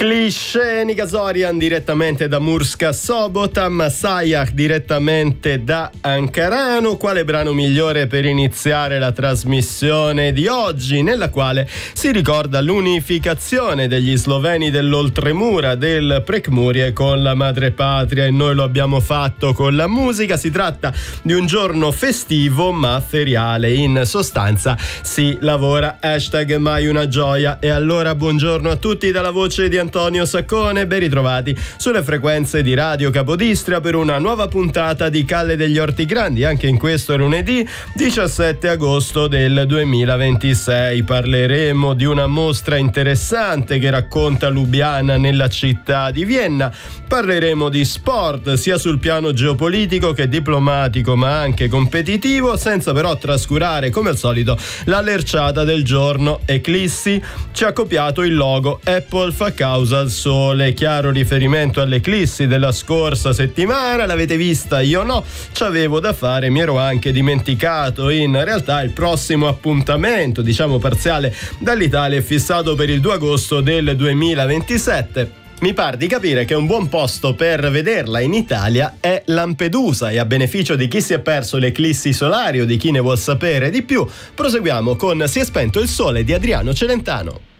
Cliché, Nika Zorian direttamente da Murska Sobota, Masajah direttamente da Ankaranu. Quale brano migliore per iniziare la trasmissione di oggi, nella quale si ricorda l'unificazione degli sloveni dell'Oltremura, del Prekmurie, con la madrepatria, e noi lo abbiamo fatto con la musica. Si tratta di un giorno festivo ma feriale, in sostanza si lavora. Hashtag mai una gioia. E allora buongiorno a tutti dalla voce di Antonio Saccone, ben ritrovati sulle frequenze di Radio Capodistria per una nuova puntata di Calle degli Orti Grandi, anche in questo lunedì 17 agosto del 2026. Parleremo di una mostra interessante che racconta Lubiana nella città di Vienna, parleremo di sport sia sul piano geopolitico che diplomatico ma anche competitivo, senza però trascurare come al solito la lerciata del giorno. Eclissi ci ha copiato il logo Apple fa causa al sole, chiaro riferimento all'eclissi della scorsa settimana. L'avete vista? Io no, c'avevo da fare, mi ero anche dimenticato. In realtà il prossimo appuntamento, diciamo parziale, dall'Italia è fissato per il 2 agosto del 2027. Mi par di capire che un buon posto per vederla in Italia è Lampedusa, e a beneficio di chi si è perso le eclissi solari o di chi ne vuol sapere di più, proseguiamo con Si è spento il sole di Adriano Celentano.